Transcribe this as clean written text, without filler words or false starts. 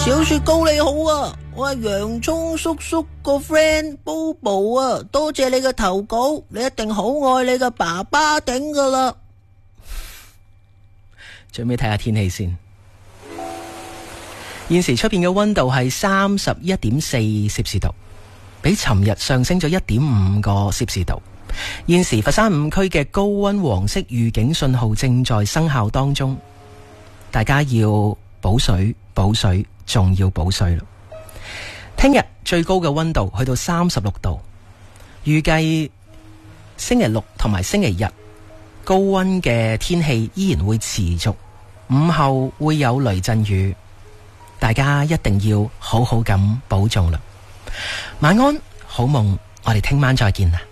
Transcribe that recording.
小雪糕你好啊，我係洋蔥叔叔個 friend Bobo 啊，多謝你嘅投稿，你一定好愛你嘅爸爸頂噶啦。 最尾睇下天氣先。現時出邊嘅溫度係31.4攝氏度，比尋日上升咗1.5個攝氏度。現時佛山5區嘅高溫黃色預警信號正在生效當中，大家要補水，仲要補水咯。聽日最高嘅溫度去到36度，預計星期六同埋星期日高溫嘅天氣依然會持續，午後會有雷陣雨，大家一定要好好咁保重啦。晚安，好夢，我哋聽晚再見啦。